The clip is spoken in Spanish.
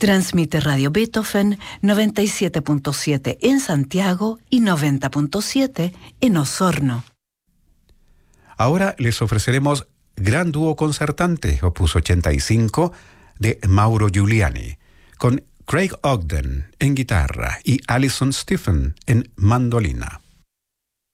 Transmite Radio Beethoven 97.7 en Santiago y 90.7 en Osorno. Ahora les ofreceremos Gran Dúo Concertante, opus 85, de Mauro Giuliani, con Craig Ogden en guitarra y Alison Stephen en mandolina.